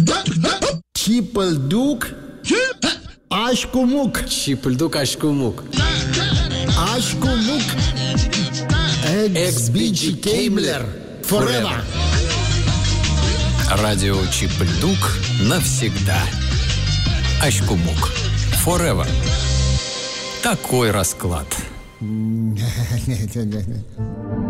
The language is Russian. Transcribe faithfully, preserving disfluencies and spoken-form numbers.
Чипальдук Ашкумук. Чипальдук Ашкумук. Ашкумук Экс-Биджи Кеймлер. Forever. Радио Чипальдук навсегда. Ашкумук. Forever. Такой расклад.